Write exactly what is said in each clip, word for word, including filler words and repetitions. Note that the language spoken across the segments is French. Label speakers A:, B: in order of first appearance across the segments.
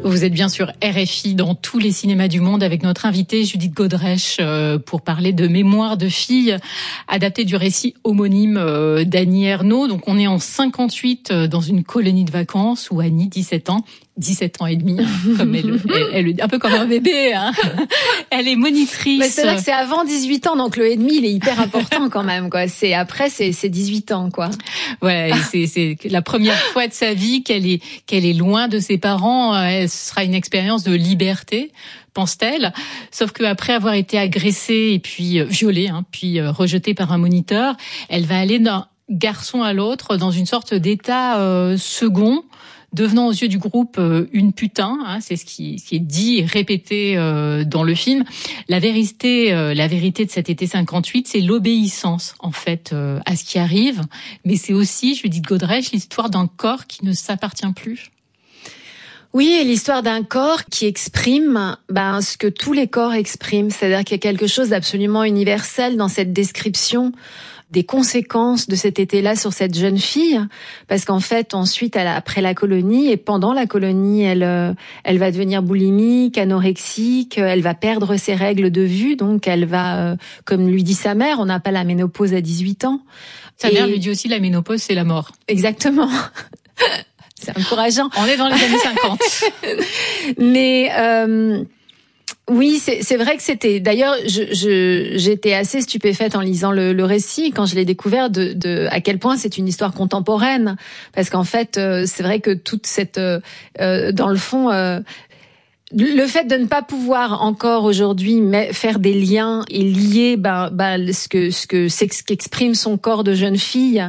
A: Vous êtes bien sur R F I dans tous les cinémas du monde avec notre invitée Judith Godrèche pour parler de Mémoire de fille, adaptée du récit homonyme d'Annie Ernaux. Donc on est en cinquante-huit dans une colonie de vacances où Annie, dix-sept ans, dix-sept ans et demi, comme elle, elle, elle, un peu comme un bébé, hein. Elle est monitrice.
B: Mais c'est vrai que c'est avant dix-huit ans, donc le et demi, il est hyper important quand même, quoi. C'est après, c'est, c'est dix-huit ans, quoi.
A: Ouais, c'est, c'est la première fois de sa vie qu'elle est, qu'elle est loin de ses parents. Ce sera une expérience de liberté, pense-t-elle. Sauf qu'après avoir été agressée et puis violée, hein, puis rejetée par un moniteur, elle va aller d'un garçon à l'autre dans une sorte d'état euh, second, devenant aux yeux du groupe euh, une putain, hein, c'est ce qui, ce qui est dit et répété euh, dans le film. La vérité, euh, la vérité de cet été cinquante-huit, c'est l'obéissance en fait euh, à ce qui arrive, mais c'est aussi, Judith Godrèche, l'histoire d'un corps qui ne s'appartient plus.
B: Oui, et l'histoire d'un corps qui exprime ben, ce que tous les corps expriment, c'est-à-dire qu'il y a quelque chose d'absolument universel dans cette description des conséquences de cet été-là sur cette jeune fille, parce qu'en fait, ensuite, elle, après la colonie et pendant la colonie, elle, elle va devenir boulimique, anorexique, elle va perdre ses règles de vue, donc elle va, comme lui dit sa mère, on n'a pas la ménopause à dix-huit ans.
A: Sa et... mère lui dit aussi la ménopause, c'est la mort.
B: Exactement. C'est encourageant.
A: On est dans les années cinquante.
B: Mais euh, oui, c'est, c'est vrai que c'était. D'ailleurs, je, je, j'étais assez stupéfaite en lisant le, le récit quand je l'ai découvert de, de à quel point c'est une histoire contemporaine, parce qu'en fait, euh, c'est vrai que toute cette, euh, dans le fond. Euh, Le fait de ne pas pouvoir encore aujourd'hui faire des liens et lier ben, ben, ce que ce que c'est ce qu'exprime son corps de jeune fille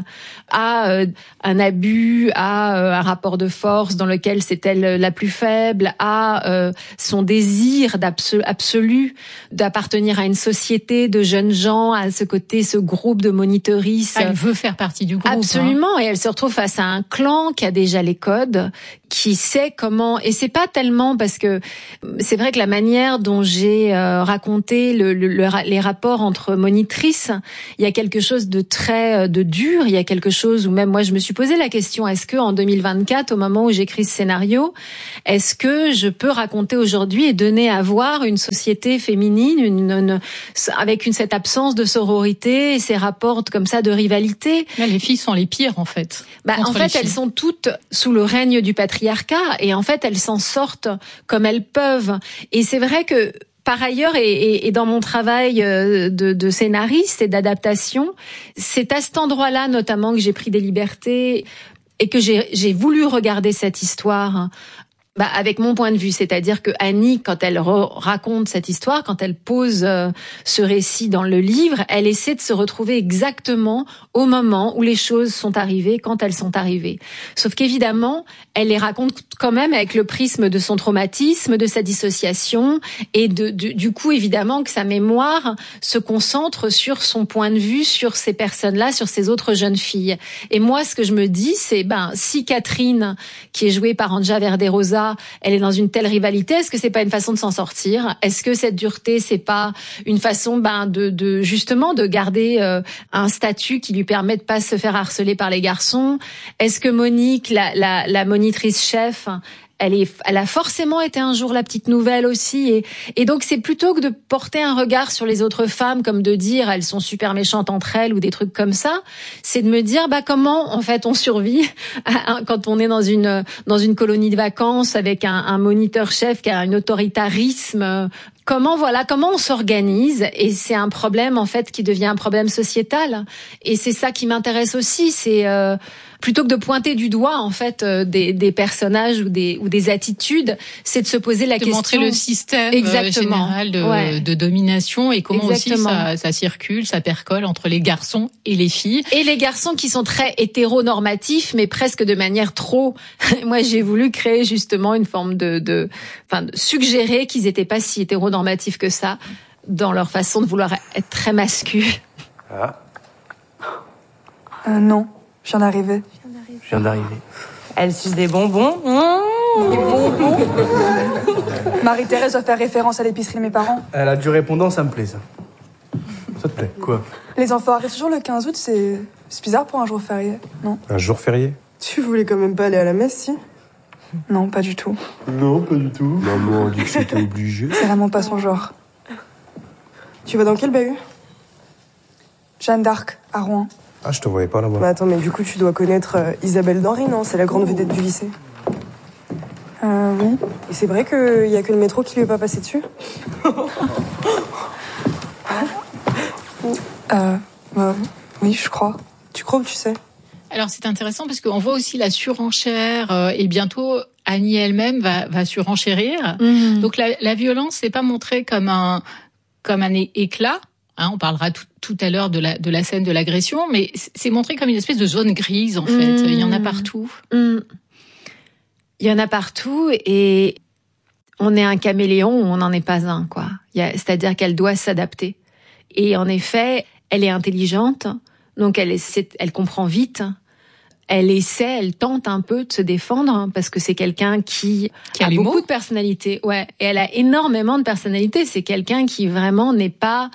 B: à euh, un abus, à euh, un rapport de force dans lequel c'est elle la plus faible, à euh, son désir d'absolu absolu d'appartenir à une société de jeunes gens, à ce côté, ce groupe de moniteuristes.
A: Elle veut faire partie du groupe.
B: Absolument,
A: hein.
B: Et elle se retrouve face à un clan qui a déjà les codes, qui sait comment. Et c'est pas tellement parce que c'est vrai que la manière dont j'ai euh, raconté le, le, le, les rapports entre monitrices, il y a quelque chose de très de dur. Il y a quelque chose où même moi je me suis posé la question, est-ce que en deux mille vingt-quatre, au moment où j'écris ce scénario, est-ce que je peux raconter aujourd'hui et donner à voir une société féminine, une, une, avec une cette absence de sororité et ces rapports comme ça de rivalité.
A: Là, les filles sont les pires en fait.
B: Bah en fait elles sont toutes sous le règne du patriarcat et en fait elles s'en sortent comme elles peuvent. Et c'est vrai que par ailleurs, et, et, et dans mon travail de, de scénariste et d'adaptation, c'est à cet endroit-là notamment que j'ai pris des libertés et que j'ai, j'ai voulu regarder cette histoire bah, avec mon point de vue. C'est-à-dire que Annie, quand elle re- raconte cette histoire, quand elle pose euh, ce récit dans le livre, elle essaie de se retrouver exactement au moment où les choses sont arrivées, quand elles sont arrivées. Sauf qu'évidemment, elle les raconte quand même avec le prisme de son traumatisme, de sa dissociation, et de, de, du coup, évidemment, que sa mémoire se concentre sur son point de vue, sur ces personnes-là, sur ces autres jeunes filles. Et moi, ce que je me dis, c'est, ben, si Catherine, qui est jouée par Anja Verderosa, elle est dans une telle rivalité, est-ce que c'est pas une façon de s'en sortir? Est-ce que cette dureté, c'est pas une façon, ben, de, de justement, de garder euh, un statut qui lui permet de pas se faire harceler par les garçons? Est-ce que Monique, la, la, la monitrice chef, elle est, elle a forcément été un jour la petite nouvelle aussi, et, et donc c'est plutôt que de porter un regard sur les autres femmes, comme de dire elles sont super méchantes entre elles ou des trucs comme ça, c'est de me dire bah comment en fait on survit quand on est dans une dans une colonie de vacances avec un, un moniteur chef qui a un autoritarisme. Comment voilà comment on s'organise, et c'est un problème en fait qui devient un problème sociétal, et c'est ça qui m'intéresse aussi, c'est euh, plutôt que de pointer du doigt en fait euh, des, des personnages ou des ou des attitudes, c'est de se poser la
A: de
B: question.
A: Montrer le système
B: Exactement.
A: général de,
B: ouais.
A: de domination et comment
B: Exactement.
A: aussi ça, ça circule, ça percole entre les garçons et les filles.
B: Et les garçons qui sont très hétéronormatifs, mais presque de manière trop. Moi, j'ai voulu créer justement une forme de, de, enfin, de suggérer qu'ils n'étaient pas si hétéronormatifs que ça dans leur façon de vouloir être très masculins.
C: Ah.
D: Euh, non. Je viens d'arriver.
C: Je viens d'arriver.
E: Elle suce des bonbons. Mmh.
D: Des bonbons. Marie-Thérèse doit faire référence à l'épicerie de mes parents.
C: Elle a du répondant, ça me plaît, ça. Ça te plaît, quoi?
D: Les enfants arrivent toujours le quinze août, c'est... c'est bizarre pour un jour férié, non?
C: Un jour férié?
F: Tu voulais quand même pas aller à la messe, si?
D: Non, pas du tout.
C: Non, pas du tout. Maman a dit que c'était obligé.
D: C'est vraiment pas son genre. Tu vas dans quel bahut? Jeanne d'Arc, à Rouen.
C: Ah, je te voyais pas là-bas.
E: Bah attends, mais du coup, tu dois connaître euh, Isabelle Denry, non? C'est la grande vedette du lycée.
D: Euh, oui.
E: Et c'est vrai qu'il y a que le métro qui lui est pas passé dessus?
D: Euh, euh, oui, je crois.
E: Tu crois ou tu sais?
A: Alors c'est intéressant parce qu'on voit aussi la surenchère euh, et bientôt Annie elle-même va, va surenchérir.
B: Mmh.
A: Donc la, la violence c'est pas montrée comme un comme un é- éclat. Hein, on parlera tout, tout à l'heure de la de la scène de l'agression, mais c'est montré comme une espèce de zone grise en fait.
B: Mmh.
A: Il y en a partout.
B: Mmh. Il y en a partout et on est un caméléon ou on n'en est pas un, quoi. Il y a, c'est-à-dire qu'elle doit s'adapter. Et en effet, elle est intelligente, donc elle essaie, elle comprend vite. Elle essaie, elle tente un peu de se défendre parce que c'est quelqu'un qui,
A: Qui a
B: a
A: les
B: beaucoup
A: mots.
B: de personnalité. Ouais, et elle a énormément de personnalité. C'est quelqu'un qui vraiment n'est pas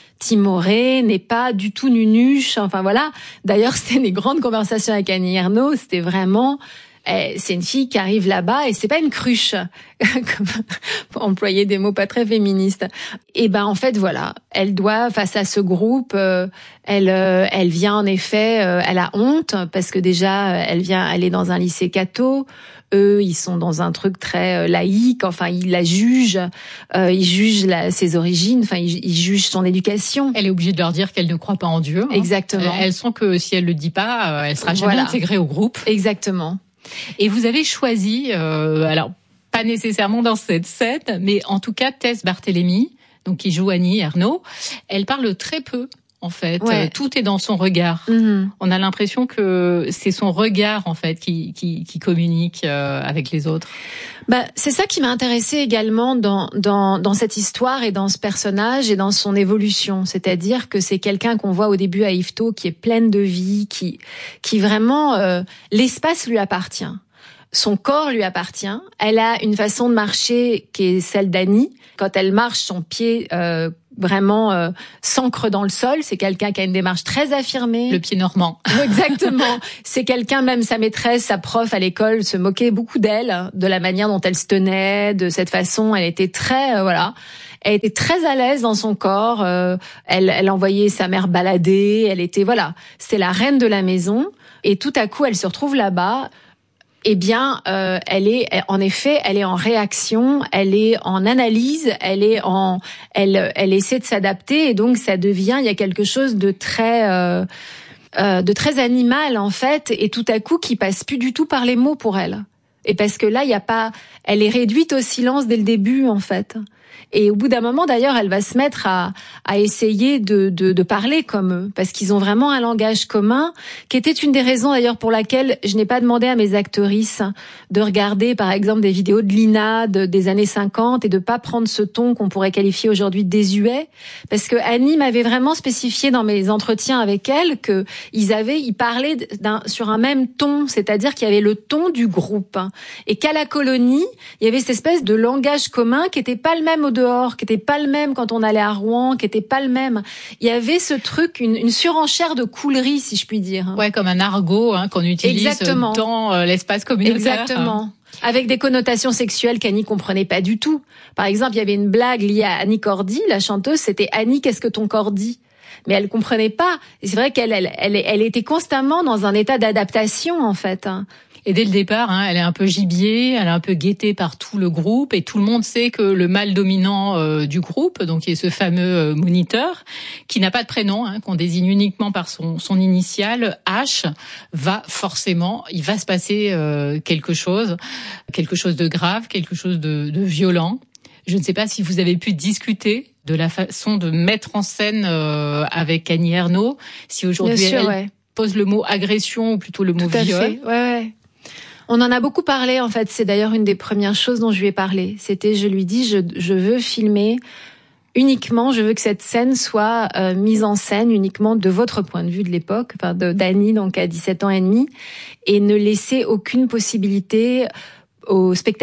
B: timoré, n'est pas du tout nunuche. Enfin voilà. D'ailleurs, c'était des grandes conversations avec Annie Ernaux. C'était vraiment, eh, c'est une fille qui arrive là-bas et c'est pas une cruche, comme, pour employer des mots pas très féministes. Et ben en fait voilà, elle doit face à ce groupe, euh, elle euh, elle vient en effet, euh, elle a honte parce que déjà elle vient, elle est dans un lycée catho. Eux, ils sont dans un truc très euh, laïque. Enfin, ils la jugent, euh, ils jugent la, ses origines. Enfin, ils, ils jugent son éducation.
A: Elle est obligée de leur dire qu'elle ne croit pas en Dieu. Hein.
B: Exactement.
A: Elles sent que si elle le dit pas, euh, elle sera jamais
B: Voilà.
A: intégrée au groupe.
B: Exactement.
A: Et vous avez choisi, euh, alors pas nécessairement dans cette scène, mais en tout cas Tess Barthélemy, donc qui joue Annie Ernaux, elle parle très peu. En fait,
B: Ouais.
A: euh, tout est dans son regard.
B: Mm-hmm.
A: On a l'impression que c'est son regard en fait qui qui, qui communique euh, avec les autres.
B: Bah, c'est ça qui m'a intéressée également dans dans dans cette histoire et dans ce personnage et dans son évolution. C'est-à-dire que c'est quelqu'un qu'on voit au début à Yvetot qui est pleine de vie, qui qui vraiment euh, l'espace lui appartient. Son corps lui appartient. Elle a une façon de marcher qui est celle d'Annie. Quand elle marche, son pied euh, vraiment euh, s'ancre dans le sol. C'est quelqu'un qui a une démarche très affirmée.
A: Le pied normand.
B: Exactement. C'est quelqu'un, même sa maîtresse, sa prof à l'école se moquait beaucoup d'elle, de la manière dont elle se tenait, de cette façon. Elle était très, euh, voilà. Elle était très à l'aise dans son corps. Euh, elle, elle envoyait sa mère balader. Elle était, voilà. C'était la reine de la maison. Et tout à coup, elle se retrouve là-bas. Eh bien, euh, elle est, en effet, elle est en réaction, elle est en analyse, elle est en, elle, elle essaie de s'adapter et donc ça devient, il y a quelque chose de très, euh, euh, de très animal en fait, et tout à coup qui passe plus du tout par les mots pour elle. Et parce que là, il y a pas, elle est réduite au silence dès le début en fait. Et au bout d'un moment, d'ailleurs, elle va se mettre à, à essayer de, de, de parler comme eux, parce qu'ils ont vraiment un langage commun, qui était une des raisons d'ailleurs pour laquelle je n'ai pas demandé à mes actrices de regarder, par exemple, des vidéos de Lina de, des années cinquante et de pas prendre ce ton qu'on pourrait qualifier aujourd'hui de désuet, parce que Annie m'avait vraiment spécifié dans mes entretiens avec elle que ils avaient, ils parlaient d'un, sur un même ton, c'est-à-dire qu'il y avait le ton du groupe, et qu'à la colonie, il y avait cette espèce de langage commun qui était pas le même au dehors, qui était pas le même quand on allait à Rouen, qui était pas le même. Il y avait ce truc, une, une surenchère de coulerie, si je puis dire.
A: Ouais, comme un argot hein, qu'on utilise
B: Exactement.
A: dans euh, l'espace communautaire.
B: Exactement. Avec des connotations sexuelles qu'Annie comprenait pas du tout. Par exemple, il y avait une blague liée à Annie Cordy, la chanteuse, c'était Annie, qu'est-ce que ton corps dit? Mais elle comprenait pas. Et c'est vrai qu'elle, elle, elle, elle était constamment dans un état d'adaptation, en fait.
A: Et dès le départ, hein, elle est un peu gibier, elle est un peu guettée par tout le groupe, et tout le monde sait que le mâle dominant euh, du groupe, donc qui est ce fameux euh, moniteur, qui n'a pas de prénom, hein, qu'on désigne uniquement par son, son initiale, H, va forcément, il va se passer euh, quelque chose, quelque chose de grave, quelque chose de, de violent. Je ne sais pas si vous avez pu discuter de la façon de mettre en scène euh, avec Annie Ernaux, si aujourd'hui
B: Bien sûr,
A: elle
B: ouais.
A: pose le mot agression ou plutôt le mot
B: Tout à
A: viol.
B: fait. Ouais, ouais. On en a beaucoup parlé, en fait. C'est d'ailleurs une des premières choses dont je lui ai parlé. C'était, je lui dis, je, je veux filmer uniquement, je veux que cette scène soit euh, mise en scène uniquement de votre point de vue de l'époque, enfin de d'Annie, donc à dix-sept ans et demi, et ne laisser aucune possibilité aux spectateurs